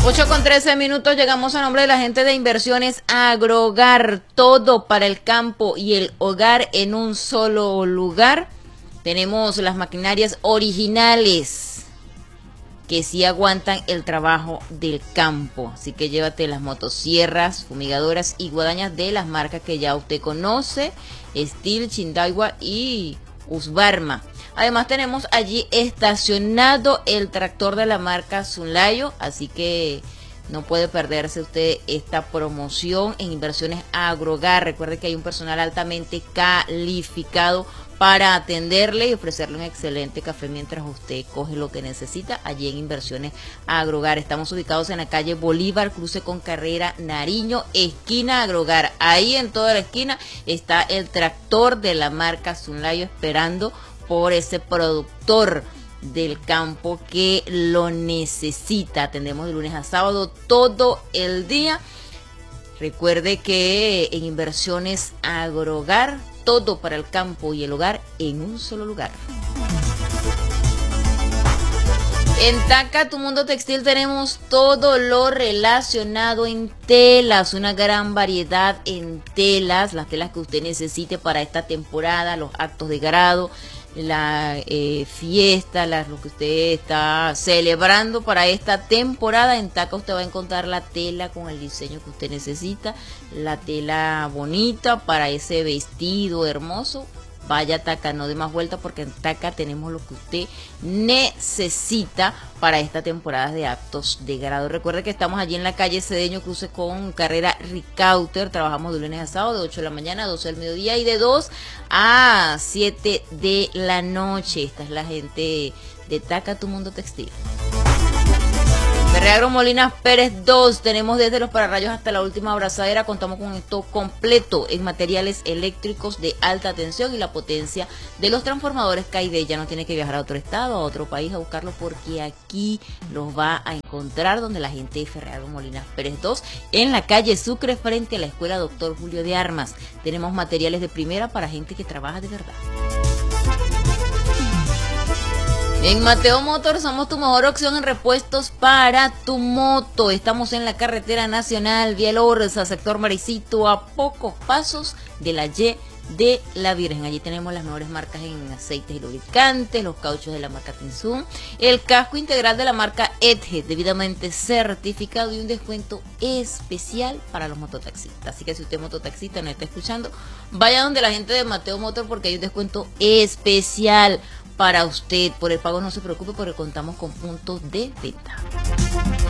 8:13, llegamos a nombre de la gente de Inversiones Agrogar, todo para el campo y el hogar en un solo lugar. Tenemos las maquinarias originales que sí aguantan el trabajo del campo, así que llévate las motosierras, fumigadoras y guadañas de las marcas que ya usted conoce, Steel, Chindaiwa y Husqvarna. Además tenemos allí estacionado el tractor de la marca Sunlayo, así que no puede perderse usted esta promoción en Inversiones Agrogar. Recuerde que hay un personal altamente calificado para atenderle y ofrecerle un excelente café mientras usted coge lo que necesita allí en Inversiones Agrogar. Estamos ubicados en la calle Bolívar, cruce con Carrera Nariño, esquina Agrogar. Ahí en toda la esquina está el tractor de la marca Sunlayo esperando por ese productor del campo que lo necesita. Atendemos de lunes a sábado todo el día. Recuerde que en Inversiones Agrogar, todo para el campo y el hogar en un solo lugar. En Taca, tu mundo textil, tenemos todo lo relacionado en telas, una gran variedad en telas, las telas que usted necesite para esta temporada, los actos de grado, la fiesta, lo que usted está celebrando para esta temporada. En Taca usted va a encontrar la tela con el diseño que usted necesita, la tela bonita para ese vestido hermoso. Vaya a Taca, no dé más vuelta, porque en Taca tenemos lo que usted necesita para esta temporada de actos de grado. Recuerde que estamos allí en la calle Cedeño, cruce con Carrera Ricauter. Trabajamos de lunes a sábado, de 8 de la mañana a 12 del mediodía y de 2 a 7 de la noche. Esta es la gente de Taca, tu mundo textil. Ferreagro Molinas Pérez 2, tenemos desde los pararrayos hasta la última abrazadera. Contamos con un stock completo en materiales eléctricos de alta tensión y la potencia de los transformadores Caide. Ya no tiene que viajar a otro estado, a otro país a buscarlo, porque aquí los va a encontrar donde la gente de Ferreagro Molinas Pérez 2, en la calle Sucre frente a la Escuela Doctor Julio de Armas. Tenemos materiales de primera para gente que trabaja de verdad. En Mateo Motors somos tu mejor opción en repuestos para tu moto. Estamos en la carretera nacional Vía El Orza, sector Maricito, a pocos pasos de la Y de la Virgen. Allí tenemos las mejores marcas en aceites y lubricantes, los cauchos de la marca Tinsun, el casco integral de la marca Edge, debidamente certificado, y un descuento especial para los mototaxistas. Así que si usted es mototaxista, no está escuchando, vaya donde la gente de Mateo Motor, porque hay un descuento especial para usted. Por el pago no se preocupe, porque contamos con puntos de venta.